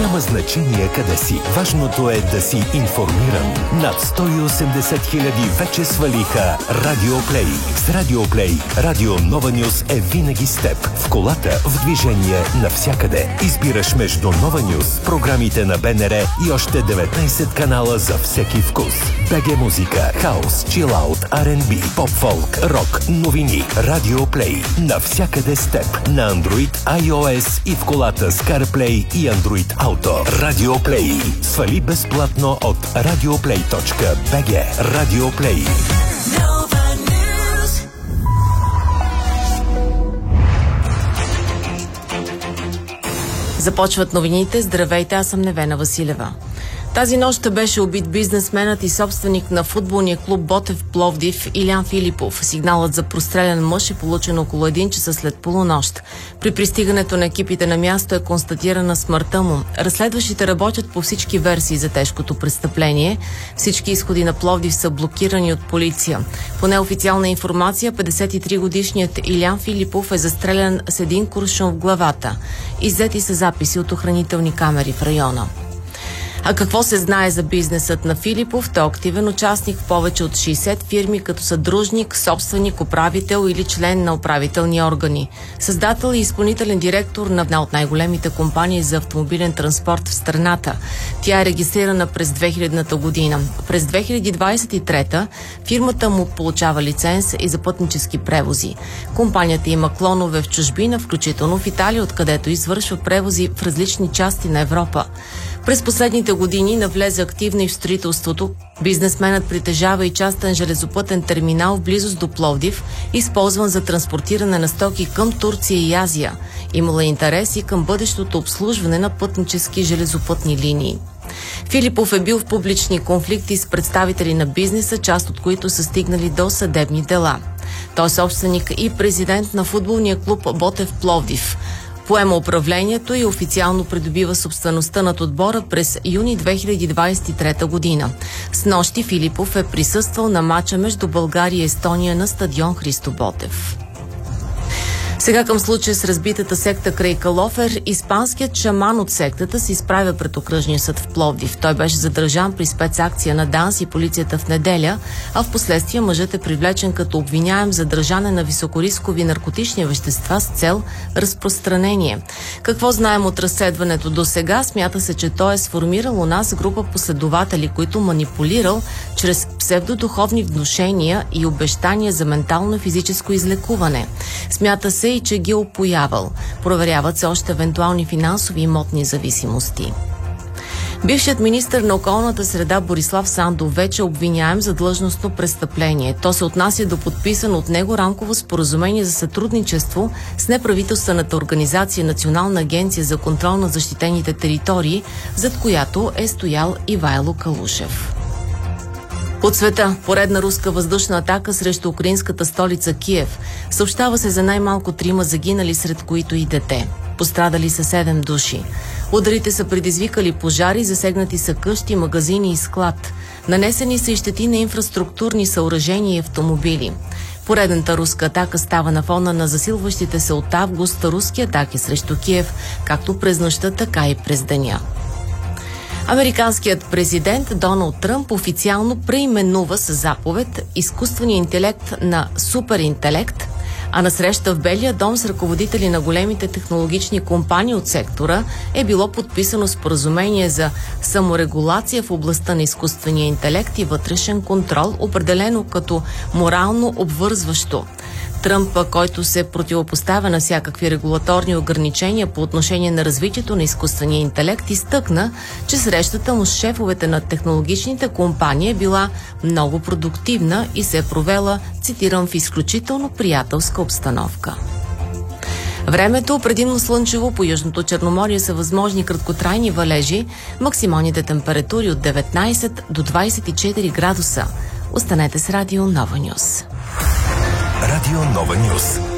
Няма значение къде си. Важното е да си информиран. Над 180 хиляди вече свалиха Радиоплей. С Радиоплей Радио Нова Нюс е винаги с теб. В колата, в движение, навсякъде. Избираш между Нова Нюс, програмите на БНР и още 19 канала за всеки вкус. БГ музика, хаус, чилаут, R&B, поп-фолк, рок, новини. Радиоплей. Навсякъде с теб. На Android, iOS и в колата с CarPlay и Android Auto. Радиоплей. Свали безплатно от radioplay.bg. Радиоплей. Започват новините. Здравейте, аз съм Невена Василева. Тази нощ беше убит бизнесменът и собственик на футболния клуб Ботев Пловдив Илян Филипов. Сигналът за прострелян мъж е получен около 1 часа след полунощ. При пристигането на екипите на място е констатирана смъртта му. Разследващите работят по всички версии за тежкото престъпление. Всички изходи на Пловдив са блокирани от полиция. По неофициална информация, 53-годишният Илян Филипов е застрелян с един куршум в главата. Иззети са записи от охранителни камери в района. А какво се знае за бизнесът на Филипов? Той е активен участник в повече от 60 фирми, като съдружник, собственик, управител или член на управителни органи. Създател и изпълнителен директор на една от най-големите компании за автомобилен транспорт в страната. Тя е регистрирана през 2000-та година. През 2023-та фирмата му получава лиценз и за пътнически превози. Компанията има клонове в чужбина, включително в Италия, откъдето извършва превози в различни части на Европа. През последните години навлезе активно и в строителството. Бизнесменът притежава и частен железопътен терминал в близост до Пловдив, използван за транспортиране на стоки към Турция и Азия. Имала интерес и към бъдещото обслужване на пътнически железопътни линии. Филипов е бил в публични конфликти с представители на бизнеса, част от които са стигнали до съдебни дела. Той е собственик и президент на футболния клуб Ботев Пловдив. Поема управлението и официално придобива собствеността над отбора през юни 2023 година. Снощи Филипов е присъствал на мача между България и Естония на стадион Христо Ботев. Сега към случая с разбитата секта край Калофер, испанският шаман от сектата се изправя пред окръжния съд в Пловдив. Той беше задържан при спецакция на ДАНС и полицията в неделя, а в последствие мъжът е привлечен като обвиняем за държане на високорискови наркотични вещества с цел разпространение. Какво знаем от разследването до сега? Смята се, че той е сформирал у нас група последователи, които манипулирал чрез псевдодуховни внушения и обещания за ментално и физическо излекуване. Смята се и че ги опоявал. Проверяват се още евентуални финансови и имотни зависимости. Бившият министър на околната среда Борислав Сандов вече обвиняем за длъжностно престъпление. То се отнася до подписано от него рамково споразумение за сътрудничество с неправителствената организация Национална агенция за контрол на защитените територии, зад която е стоял Ивайло Калушев. От света, поредна руска въздушна атака срещу украинската столица Киев. Съобщава се за най-малко 3 загинали, сред които и дете. Пострадали са 7 души. Ударите са предизвикали пожари, засегнати са къщи, магазини и склад. Нанесени са и щети на инфраструктурни съоръжения и автомобили. Поредната руска атака става на фона на засилващите се от август руски атаки срещу Киев, както през нощта, така и през деня. Американският президент Доналд Тръмп официално преименува със заповед изкуствения интелект на суперинтелект, а на среща в Белия дом с ръководители на големите технологични компании от сектора е било подписано споразумение за саморегулация в областта на изкуствения интелект и вътрешен контрол, определено като морално обвързващо. Тръмп, който се противопоставя на всякакви регулаторни ограничения по отношение на развитието на изкуствения интелект, изтъкна, че срещата му с шефовете на технологичните компании е била много продуктивна и се е провела, цитирам, в изключително приятелска обстановка. Времето предимно слънчево, по Южното Черноморие са възможни краткотрайни валежи, максималните температури от 19 до 24 градуса. Останете с Радио Нова Нюс. Радио Нова Нюс.